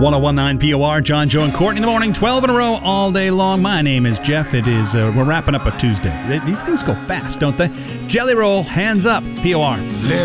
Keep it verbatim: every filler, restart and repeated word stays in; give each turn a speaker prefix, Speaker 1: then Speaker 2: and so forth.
Speaker 1: one oh one point nine P O R, John, Joe, and Courtney in the morning, twelve in a row all day long. My name is Jeff. It is, uh, we're wrapping up a Tuesday. These things go fast, don't they? Jelly Roll, Hands Up, P O R.